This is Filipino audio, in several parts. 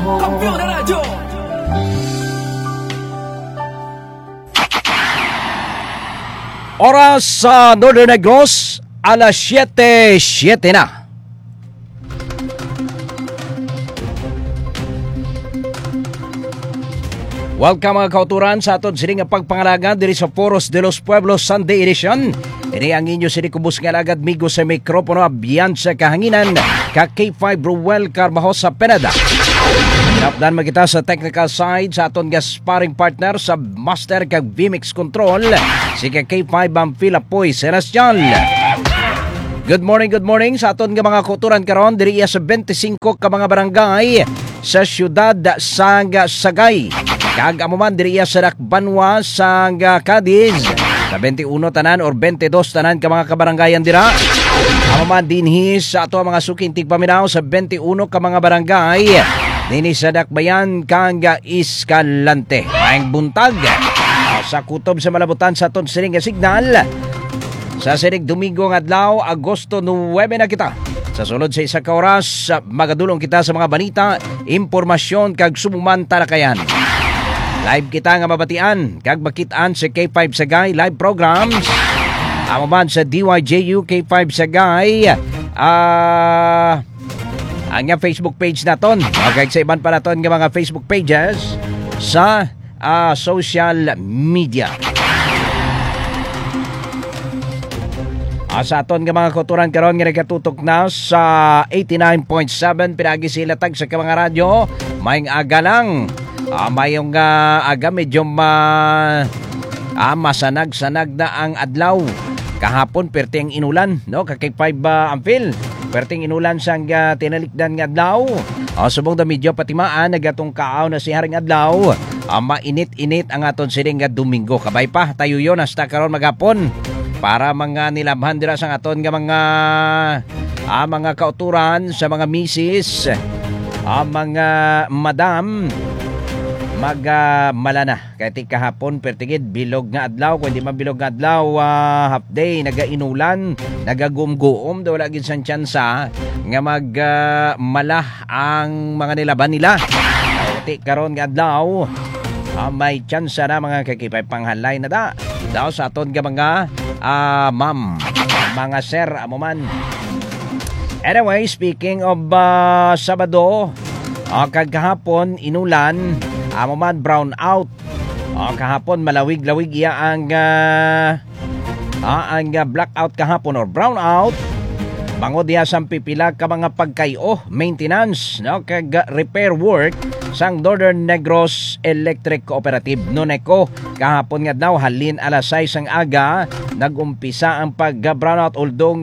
Campeón de Radio. Oras sa Northern Negros, alas 7:07 na. Welcome mga kauturan sa aton sining pagpangalaga diri sa Foros de los Pueblos Sunday Edition. Ini ang inyo sini kubus nga lagad migo sa mikropono abiyan sa kahanginan ka K5 Ruel Carbajosa Peneda. Hinapdan magkita sa technical side sa aton sparring partner sa master kag VMix Control si K5 ang Pilapoy Celestial. Good morning sa aton nga mga kauturan karon diri sa 25 ka mga barangay sa siyudad sa Sagay. Kag amuman diriya sa Dakbanwa sa Cadiz. Sa 21 tanan or 22 tanan ka mga kabarangayan dira. Amuman dinhi sa ato mga sukintig paminaw sa 21 ka mga barangay. Dinhi sa Dakbayan kang Escalante. Maayong buntag sa kutob sa malabutan sa aton sining signal. Sa sining Domingo nga adlaw, Agosto 9 na kita. Sa sulod sa isa ka oras, magadulong kita sa mga balita, impormasyon kag sumuman talakayan. Live kita nga mabatian, kag makitaan sa K5 Sagay live programs. Amo man sa DYJU K5 Sagay, ang nga Facebook page naton. Okay, sa iban pa naton nga mga Facebook pages sa social media. Sa aton nga mga kuturan karon nga nagatutok na sa 89.7 pinagi sila tag sa mga radyo. Mayong aga lang. Mayong aga medyo masanag-sanag na ang adlaw. Kahapon perting inulan, no? Kakay 5 ampil. Perting inulan sang tinalikdan nga adlaw. Subong da medyo patimaan nagatong kaaw na si haring adlaw. Mainit-init ang aton sining nga Domingo. Kabay pa tayo yon hasta karon magapon. Para mga nilabhan dira sang aton nga mga kauturan sa mga misis, mga madam malana kay kahapon pertigid bilog nga adlaw kundi mabilog nga adlaw half day nagainulan nagagumguom daw wala gid sang tsansa nga malah ang mga nilaban nila kay karon nga adlaw may tsansa na mga kakipay panghalay na daw sa aton nga mga ma'am mga sir amuman. Anyway, speaking of Sabado, kagahapon inulan amuman brown out. Kahapon malawig-lawig iya ang blackout kahapon or brown out. Bangod diha sang pipila ka mga pagkayo maintenance no kag repair work sang Northern Negros Electric Cooperative Nuneco. Kahapon nga daw halin alas 6 ang aga nagumpisa ang pag-brownout although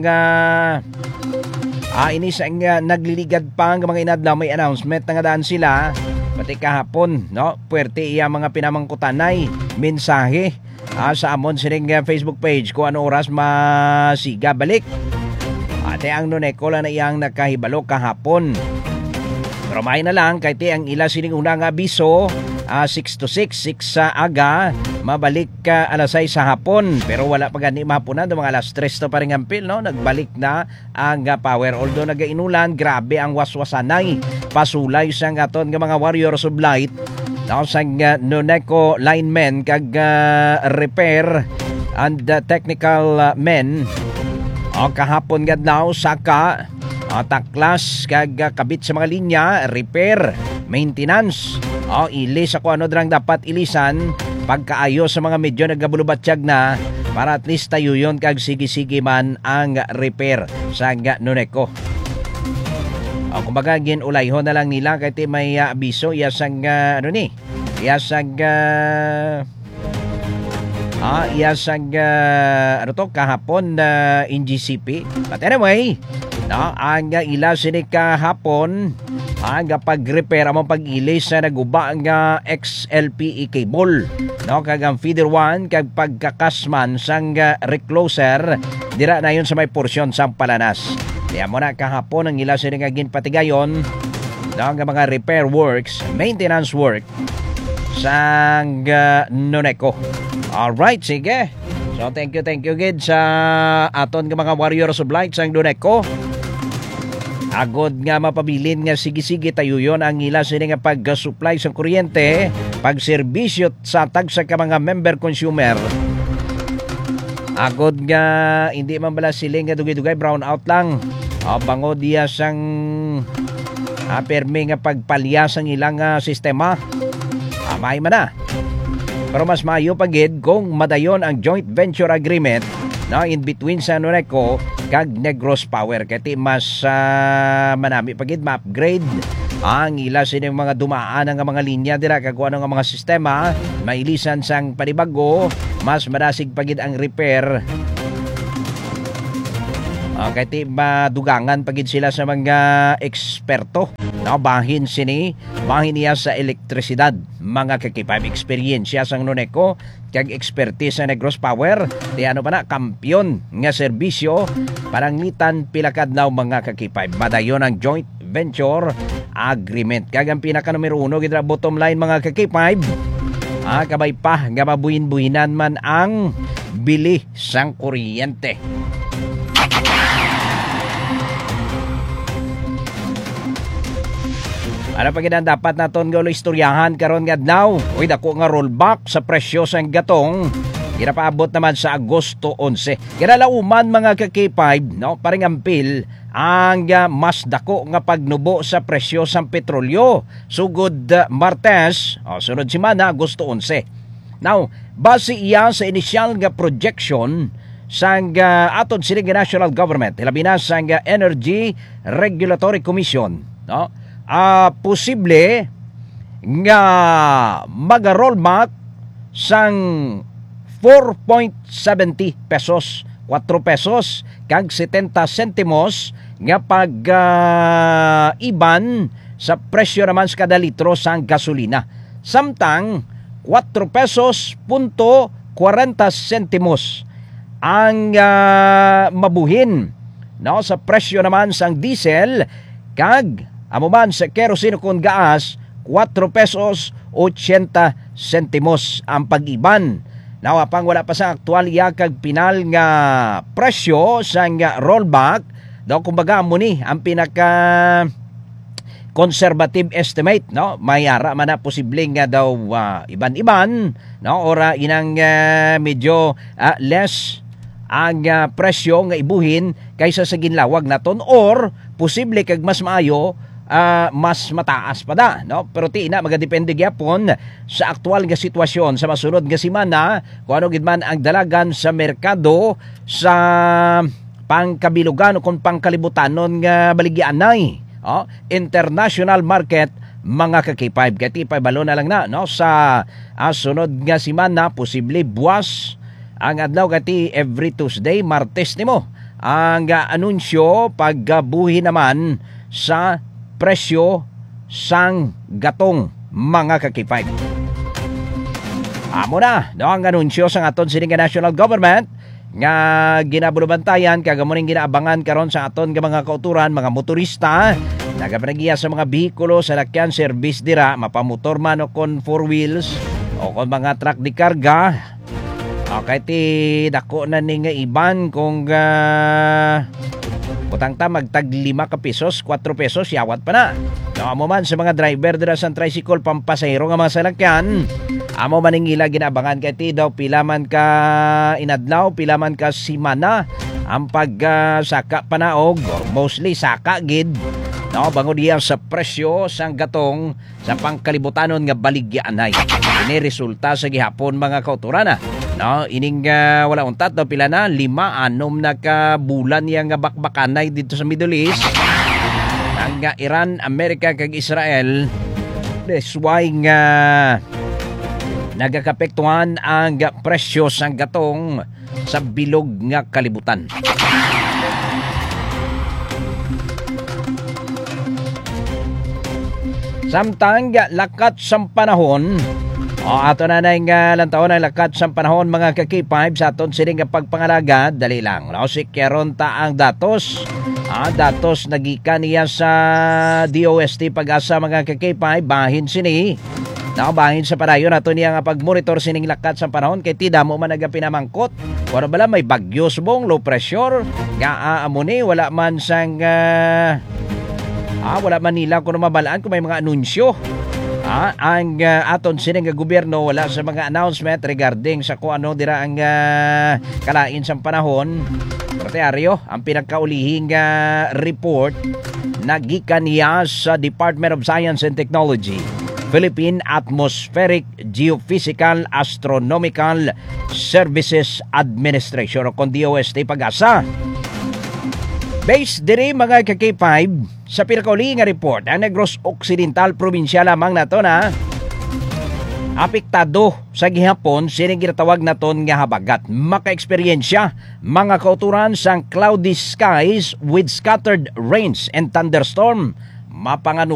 inis ang nagliligad pa ang mga inadlaw may announcement nga daan sila. Pati kahapon, no? Puwerte iya mga pinamangkutanay, mensahe sa amon sining Facebook page kung ano oras masiga balik. Ate ang Nuneco lang na iyang nakahibalo kahapon. Pero may na lang, kahit ang ila sining unang abiso, 6 to 6 sa aga, mabalik alas 6 sa hapon. Pero wala pa gani mahaponan, mga alas 3 to pa rin ampil, no? Nagbalik na ang power. Although nagainulan, grabe ang waswasanay. Pasulay sang aton nga mga warriors of light. Sang Nuneco linemen kag repair and technical men. Kahapon nga daw saka taklas kag kabit sa mga linya, repair, maintenance. Ilis ako ano drang dapat ilisan pagkaayos sa mga medyo nagabulubatsyag na para at least tayo yun kag sige-sige man ang repair sa Nuneco. Kumbaga ginulayho na lang nila kahit may abiso iyasang kahapon NGCP. But anyway, ang ila sinik kahapon ang pag-repair among pag-ilis sa naguba ang XLPE cable. Kag ang feeder 1 kag pagkakasman sang recloser dira na yun sa may porsyon sang palanas. Kaya mo na kahapon ang ila sining ginpatigayon ang mga repair works, maintenance work sang Nuneco. Alright, sige. So thank you gid sa aton nga mga warriors of light sang Nuneco. Agod nga mapabilin nga sige-sige tayo yon ang ila sini nga pag-supply sa kuryente, pag-serbisyo sa tagsa ka mga member consumer. Agod nga hindi man bala siling nga dugay-dugay brown out lang. Bango diya sang permi nga pagpalyas ang ilang sistema. May man na. Pero mas maayo pagid kung madayon ang joint venture agreement na in between sa Nuneco kag Negros Power. Kaya mas manami pagid ma-upgrade ang ila sining mga dumaan nga mga linya dira kag ano nga mga sistema mailisan sang panibago, mas madasig pagid ang repair. Kaya madugangan pagid sila sa mga eksperto. Bahin niya sa elektrisidad. Mga kakipay experience sang Nuneco kag expertise sa Negros Power. Di ano pa na, kampyon nga serbisyo paranglitan pilakad na mga kakipay. Madayon ang joint venture agreement. Kag ang pinaka numero 1 gidra bottom line mga kakipay. Kabay pa nga mabuhin-buhinan man ang bili sang kuryente. Ano pa gina dapat naton nga istoryahan karon nga adlaw? Uy, dako nga rollback sa presyo sang gatong. Ginapaabot naman sa Agosto 11. Kinalauman mga ka-K5, no? Paring ampil ang mas dako nga pagnubo sa presyo sang petrolyo. Sugod Martes, sunod semana Agosto 11. Now, base iya sa initial nga projection sang aton sining national government, hilabi na sang Energy Regulatory Commission, no? Posible nga mag-rollback sang 4.70 pesos, 4 pesos kag 70 sentimos nga pag-iban sa presyo naman sa kada litro sang gasolina. Samtang 4 pesos punto 40 sentimos ang mabuhin, no, sa presyo naman sang diesel kag amo man sa kerosene kung gas 4 pesos 80 sentimos ang pag-iban. Nawapang wala pa sa aktual kag pinal nga presyo sa nga rollback. Daw kumbaga amo ni ang pinaka conservative estimate, no? Mayara man na posibleng nga daw iban-iban, no? Ora inang medyo less ang presyo nga ibuhin kaysa sa ginlawag naton, or posible kag mas maayo mas mataas pa da, no? Pero ti na magadepende gyapon sa aktual nga sitwasyon sa masunod nga semana kung ano gid man ang dalagan sa merkado sa pangkabilugan o kung pangkalibutanon nga baligyanay, international market mga ka-K5. Kaya balo na lang na, no? Sa sunod nga semana posible buwas ang adlaw kati every Tuesday, Martes nimo ang anunsyo pagbuhi naman sa presyo sang gatong mga ka-K5. Amo na, no, ang anunsyo sang aton sining national government nga ginabulubantayan kag amo ning ginaabangan karon sa aton nga mga kauturan, mga motorista nagapanagya sa mga behikulo sa lakyan service dira, mapamotor man o kon 4 wheels o kon mga truck di karga. Okay, ti dako na ni nga iban kung utang ta magtag 5 ka pesos, 4 pesos, yawat pa na. No, amo man sa mga driver dira sa tricycle pampasahero nga mga salakyan, amo man ning ila ginabangan kay ti daw pila man ka inadlaw, pila man ka semana ang saka panaog, or mostly saka gid. No, bango diya sa presyo sang gatong sa pangkalibutanon nga baligyanay. Ini resulta sa gihapon mga kauturana. No, ining wala untat daw pila na 5-6 na ka bulan yang nga bakbakanay dito sa Middle East. Ang Iran, Amerika kag Israel. That's why nga nagakapektuhan ang presyo sang gatong sa bilog nga kalibutan. Samtang lakat sang panahon, ato na nga lantaon ang lakat sa panahon mga ka-K5 sa aton sining nga pagpangalaga, dali lang. No, si keron ta ang datos. Datos nagikan niya sa DOST Pag-asa mga ka-K5, bahin sini. No, bahin sa padayon ato niya nga pagmonitor sining lakat sa panahon kay ti damo man nagapinamangkot. Wala bala may bagyo subong, low pressure, nga amo ni wala man sang Wala man nila kung mabalaan kung may mga anunsyo. Ang aton sining gobyerno wala sa mga announcement regarding sa kung ano dira ang kalain sa panahon. Protearyo, ang pinagkaulihing report nagikan niya sa Department of Science and Technology, Philippine Atmospheric Geophysical Astronomical Services Administration o kung DOST Pag-asa. Based diri mga ka-K5 sa pinakauli nga report, ang Negros Occidental Provincia lamang nato na apektado sa gihapon sining ginatawag naton nga habagat. Maka-eksperyensya mga kauturan sang cloudy skies with scattered rains and thunderstorm. Mapanganu